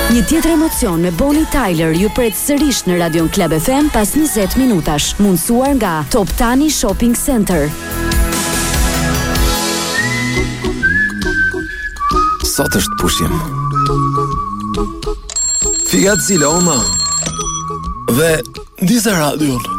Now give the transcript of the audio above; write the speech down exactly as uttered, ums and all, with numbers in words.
Një tjetër emocion me Bonnie Tyler ju pret sërish në Radion Club F M pas njëzet minutash, mundësuar nga Top Tani Shopping Center. Sot është pushim. Figat zila, oma. Dhe ndisa radion.